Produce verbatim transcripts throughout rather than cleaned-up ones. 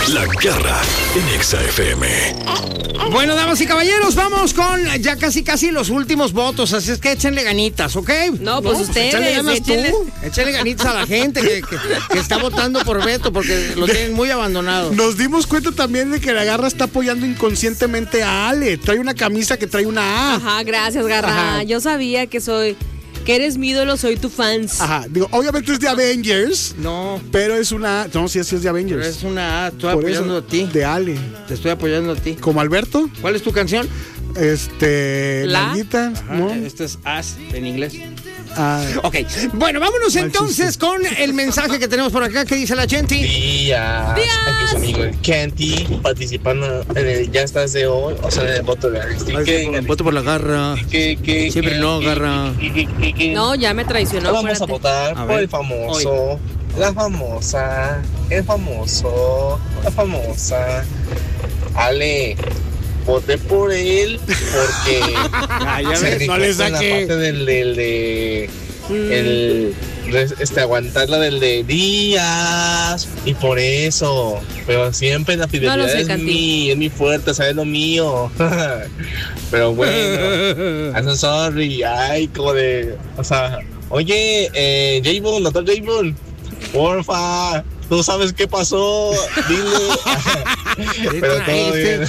La Garra en Exa F M. Bueno, damas y caballeros, vamos con ya casi casi los últimos votos, así es que échenle ganitas, ¿ok? No, pues ¿no? ustedes. Échenle ganas échenle... tú, échenle ganitas a la gente que, que, que está votando por Beto, porque lo tienen muy abandonado. Nos dimos cuenta también de que la Garra está apoyando inconscientemente a Ale. Trae una camisa que trae una A. Ajá, gracias, Garra. Ajá. Yo sabía que soy... que eres mi ídolo, soy tu fans. Ajá, digo, obviamente es de Avengers. No. Pero es una... No, sí, sí es de Avengers. Pero es una A, estoy Por apoyando eso, a ti. De Ale. Te estoy apoyando a ti. ¿Como Alberto? ¿Cuál es tu canción? Este... ¿La? Nalguita, ¿no? Este es As en inglés. Ah, ok, bueno, vámonos mal entonces chiste. con el mensaje que tenemos por acá. ¿Qué dice la gente? Días. Aquí es su amigo el Kenty participando en el Ya Estás de hoy, o sea, en el voto de Agustín. Voto por la Garra. ¿Qué, qué, Siempre qué, no, qué, Garra. qué, qué, qué, qué? No, ya me traicionó. Vamos espérate. a votar A por ver. el famoso, la famosa, el famoso, la famosa. Ale, voté por él porque Ah, ya se ves, rifó no le con la saqué. parte del, del de el este aguantar la del de días y por eso, pero siempre la fidelidad No lo sé, es Canti. mi, es mi fuerte, sabes lo mío. Pero bueno, I'm so sorry, ay, como de, o sea, oye, eh, J-Bull, doctor J-Bull, porfa, tú sabes qué pasó, dile. Pero todo bien.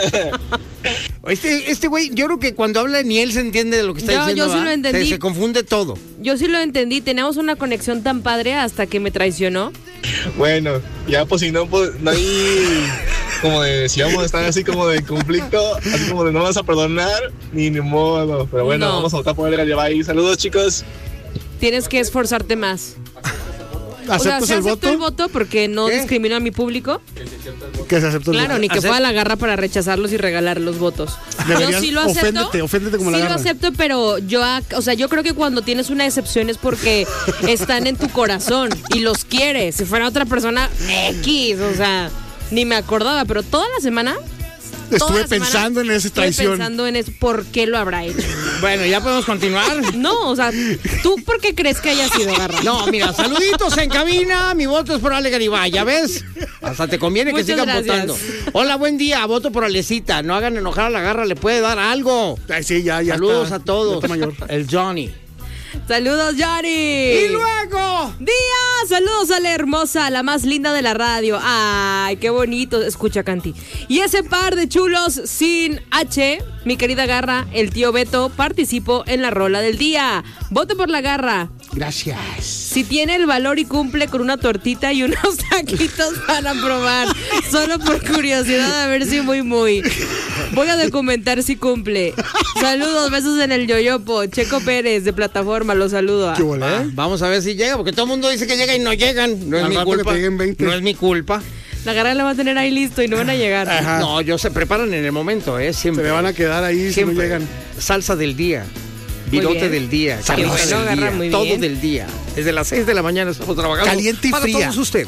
Este, este güey, yo creo que cuando habla ni él se entiende de lo que está Yo- diciendo. yo sí ¿va? lo entendí. Se, se confunde todo. Yo sí lo entendí, teníamos una conexión tan padre hasta que me traicionó. Bueno, ya pues si no, pues no hay, como de, si vamos a estar así como de conflicto, así como de no vas a perdonar, ni ni modo. Pero bueno, No. vamos a votar por el Gallabay. Saludos, chicos. Tienes que esforzarte más. O sea, ¿Aceptas se el aceptó voto? el voto porque no ¿Qué? discriminó a mi público. Que se aceptó el Claro, voto. ni que Acep- fuera la Garra para rechazarlos y regalar los votos. Yo Deberías- sí lo acepto. oféndete, oféndete como la sí lo Garra. acepto, pero yo, ac- o sea, yo creo que cuando tienes una excepción es porque están en tu corazón y los quieres. Si fuera otra persona X, o sea, ni me acordaba, pero toda la semana toda Estuve la semana pensando en esa estuve traición. pensando en eso, ¿por qué lo habrá hecho? Bueno, ya podemos continuar. No, o sea, ¿tú por qué crees que haya sido Garra? No, mira, saluditos en cabina. Mi voto es por Ale Garibay, ¿ya ves? Hasta te conviene que Muchas sigan gracias. votando. Hola, buen día. Voto por Alecita. No hagan enojar a la Garra, le puede dar algo. Ay, sí, ya, ya Saludos está, a todos. ya está mayor. El Johnny. Saludos, Johnny. Y luego. Día, saludos a la hermosa, la más linda de la radio. Ay, qué bonito. Escucha, Canti. Y ese par de chulos sin H, mi querida Garra, el tío Beto, participó en la rola del día. Vote por la Garra. Gracias. Si tiene el valor y cumple con una tortita y unos taquitos para probar. Solo por curiosidad, a ver si muy, muy. Voy a documentar si cumple. Saludos, besos en el yoyopo. Checo Pérez, de Plataforma, los saludo. ¿Qué volé? Ah, vamos a ver si llega, porque todo el mundo dice que llega y no llegan. No es Al mi rato que culpa. te lleguen veinte. No es mi culpa. La Garra la va a tener ahí listo y no van a llegar. Ajá. No, yo se preparan en el momento, ¿eh? Se Siempre. me van a quedar ahí Siempre. si no llegan. Salsa del día. Muy Virote bien. del día. Qué Carnita bueno, del Garra, día. muy Todo bien. del día. Desde las seis de la mañana estamos trabajando. Caliente y para fría. todos ustedes.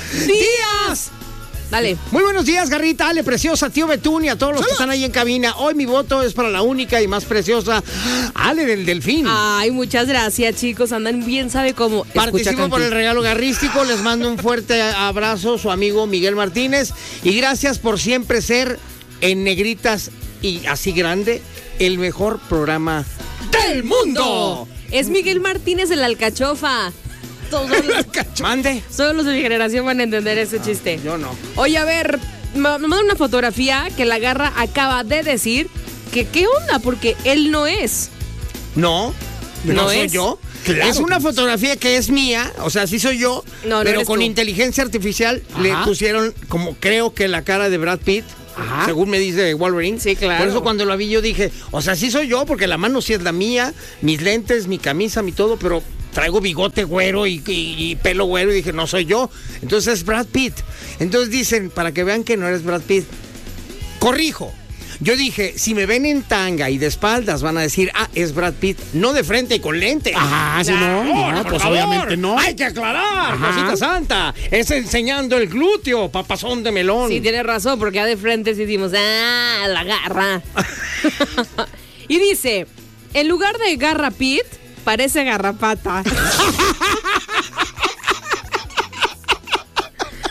¡Días! Dale. Muy buenos días, Garrita, Ale, preciosa, tío Betún y a todos los que están ahí en cabina. Hoy mi voto es para la única y más preciosa Ale del Delfín. Ay, muchas gracias, chicos. Andan bien, sabe cómo. Participo Escucha, por Canti. el regalo garrístico. Les mando un fuerte abrazo, su amigo Miguel Martínez. Y gracias por siempre ser en negritas y así grande el mejor programa del mundo. Es Miguel Martínez de la Alcachofa. Todos los, Mande. solo los de mi generación van a entender ese chiste. Yo no. Oye, a ver, me me mandan una fotografía que la Garra acaba de decir que qué onda, porque él no es. No, no, ¿No soy es? yo. Claro es una que fotografía que es mía, o sea, sí soy yo, No, no pero eres con tú. inteligencia artificial le Ajá. pusieron como creo que la cara de Brad Pitt. Ajá. Según me dice Wolverine. Sí, claro. Por eso cuando lo vi yo dije, o sea, sí soy yo, porque la mano sí es la mía, mis lentes, mi camisa, mi todo, pero traigo bigote güero y, y- y pelo güero y dije, no soy yo. Entonces es Brad Pitt. Entonces dicen, para que vean que no eres Brad Pitt, corrijo. Yo dije, si me ven en tanga y de espaldas van a decir, ah, es Brad Pitt, no de frente y con lente. Ajá, sí, no, no, por pues favor. obviamente no. Hay que aclarar, Ajá. cosita santa. Es enseñando el glúteo, papazón de melón. Sí, tienes razón, porque ya de frente sí decimos, ah, la Garra. Y dice, en lugar de Garra Pit, parece garrapata.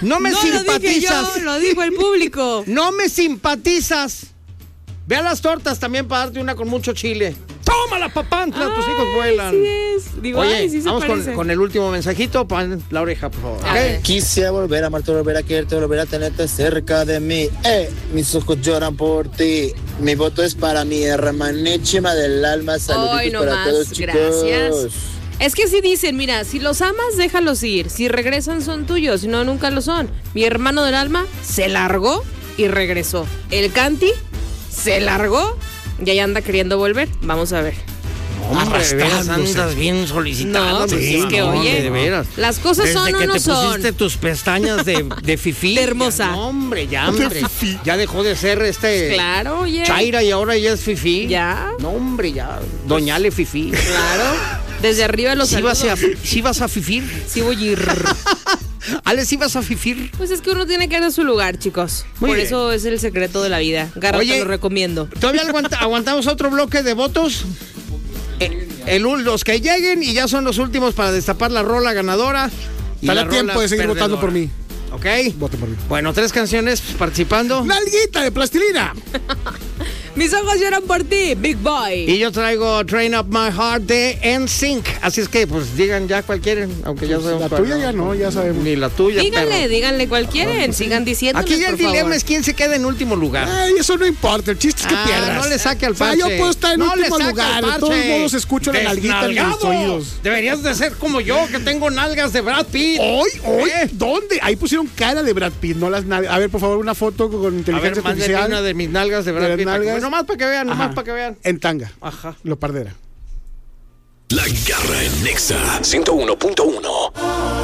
No me no lo dije simpatizas. yo, lo dijo el público. No me simpatizas. Ve a las tortas también para darte una con mucho chile. ¡Tómala, papantla! Tus hijos vuelan. Sí es. Digo, Oye, ay, sí se vamos con, parece. con el último mensajito. Pon la oreja, por favor. A ¿ok? ver. Quisiera volver a amarte, volver a quererte, volver a tenerte cerca de mí. Eh, mis ojos lloran por ti. Mi voto es para mi hermanísima del alma. Saluditos Ay, no para más, todos, chicos. gracias. Es que si dicen, mira, si los amas, déjalos ir. Si regresan, son tuyos. Si no, nunca lo son. Mi hermano del alma se largó y regresó. El Canti se largó y ahí anda queriendo volver. Vamos a ver. Hombre, de veras Arrastrándose. andas bien solicitando. No, pues es que, oye, de veras. las cosas Desde son o que no te son. pusiste tus pestañas de, de fifí. De hermosa. Ya, no, hombre, ya, hombre. Ya dejó de ser este... Claro, oye. Chaira y ahora ya es fifí. Ya. No, hombre, ya. Doñale fifí. Claro. Desde arriba los ¿Sí vas, saludos. a, ¿Sí vas a fifir? Sí voy a ir. Ale, ¿sí vas a fifir? Pues es que uno tiene que ir a su lugar, chicos. Muy Por bien. eso es el secreto de la vida. Garra, Oye, te lo recomiendo. ¿Todavía aguanta- aguantamos otro bloque de votos? Eh, el, ul- los que lleguen y ya son los últimos para destapar la rola ganadora. y Dale la tiempo rola de seguir votando por perdedora. mí. ¿Ok? Voten por mí. Bueno, tres canciones participando. ¡Nalguita de plastilina! Mis ojos lloran por ti, Big Boy. Y yo traigo Train Up My Heart de N Sync. Así es que, pues, digan ya cuál quieren, aunque ya sabemos La cuál, tuya ya no, ya sabemos. Ni la tuya, díganle, perro. díganle cuál quieren. Sigan diciendo. Aquí ya el por favor. dilema es quién se queda en último lugar. Ay, eso no importa, el chiste es que Ah, pierdas. no le saque al O sea, parche. yo puedo estar en No le último saque lugar, al de todos parche. modos escucho la nalguita en mis Desnalgado. oídos. Deberías de ser como yo, que tengo nalgas de Brad Pitt. ¿Hoy? ¿Hoy? ¿Eh? ¿Dónde? Ahí pusieron cara de Brad Pitt, no las nalgas. A ver, por favor, una foto con A ver, inteligencia mándenme artificial. una de mis nalgas de De Brad las Pitt. para que- nalgas. Nomás para que vean, nomás Ajá. para que vean. En tanga. Ajá. Lo pardera. La Garra en Nexa ciento uno punto uno.